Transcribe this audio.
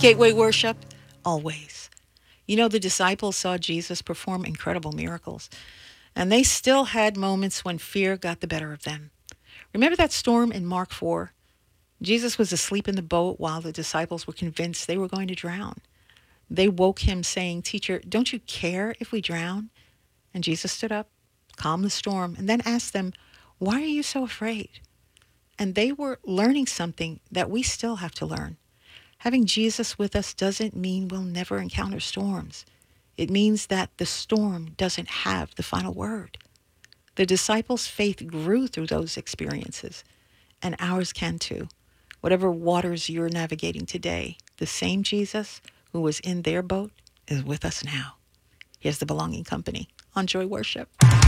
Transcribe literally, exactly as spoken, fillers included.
Gateway worship, always. You know, the disciples saw Jesus perform incredible miracles, and they still had moments when fear got the better of them. Remember that storm in Mark four? Jesus was asleep in the boat while the disciples were convinced they were going to drown. They woke him saying, "Teacher, don't you care if we drown?" And Jesus stood up, calmed the storm, and then asked them, "Why are you so afraid?" And they were learning something that we still have to learn. Having Jesus with us doesn't mean we'll never encounter storms. It means that the storm doesn't have the final word. The disciples' faith grew through those experiences, and ours can too. Whatever waters you're navigating today, the same Jesus who was in their boat is with us now. Here's the Belonging Company on Joy Worship.